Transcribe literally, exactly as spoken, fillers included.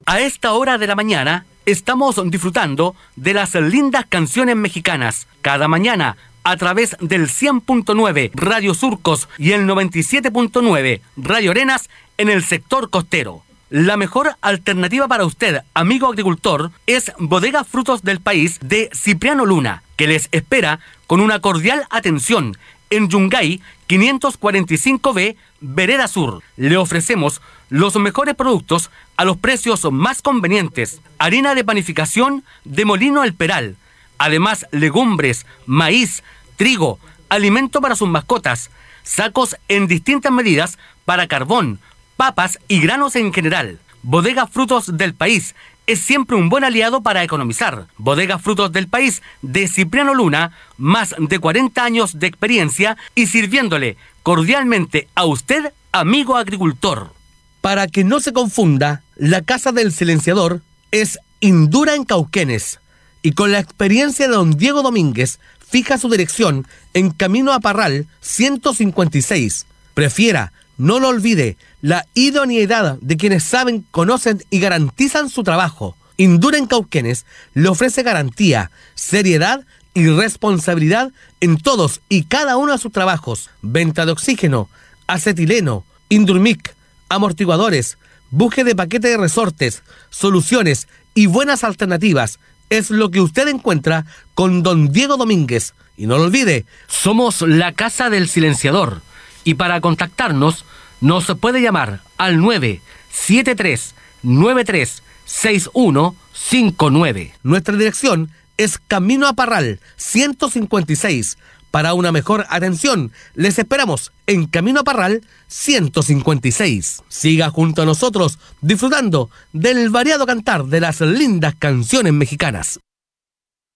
A esta hora de la mañana estamos disfrutando de las lindas canciones mexicanas. Cada mañana a través del cien punto nueve Radio Surcos y el noventa y siete punto nueve Radio Arenas en el sector costero. La mejor alternativa para usted, amigo agricultor, es Bodega Frutos del País de Cipriano Luna, que les espera con una cordial atención en Yungay quinientos cuarenta y cinco B, Vereda Sur. Le ofrecemos los mejores productos a los precios más convenientes. Harina de panificación de Molino El Peral. Además, legumbres, maíz, trigo, alimento para sus mascotas, sacos en distintas medidas para carbón, papas y granos en general. Bodega Frutos del País es siempre un buen aliado para economizar. Bodega Frutos del País de Cipriano Luna, más de cuarenta años de experiencia y sirviéndole cordialmente a usted, amigo agricultor. Para que no se confunda, la Casa del Silenciador es Indura en Cauquenes y con la experiencia de don Diego Domínguez fija su dirección en Camino a Parral ciento cincuenta y seis. Prefiera, no lo olvide, la idoneidad de quienes saben, conocen y garantizan su trabajo. Indura en Cauquenes le ofrece garantía, seriedad y responsabilidad en todos y cada uno de sus trabajos. Venta de oxígeno, acetileno, Indurmic, amortiguadores, buje de paquete de resortes, soluciones y buenas alternativas. Es lo que usted encuentra con don Diego Domínguez. Y no lo olvide, somos la Casa del Silenciador. Y para contactarnos, nos puede llamar al nueve siete tres nueve tres seis uno cinco nueve. Nuestra dirección es Camino a Parral ciento cincuenta y seis. Para una mejor atención, les esperamos en Camino a Parral ciento cincuenta y seis. Siga junto a nosotros disfrutando del variado cantar de las lindas canciones mexicanas.